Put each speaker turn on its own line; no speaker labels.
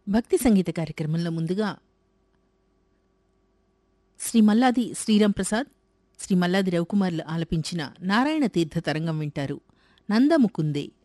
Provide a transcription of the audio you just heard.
భక్తి సంగీత కార్యక్రమంలో ముందుగా శ్రీ మల్లాది శ్రీరామ్ ప్రసాద్, శ్రీ మల్లాది రవికుమార్లు ఆలపించిన నారాయణ తీర్థ తరంగం వింటారు. నందముకుందే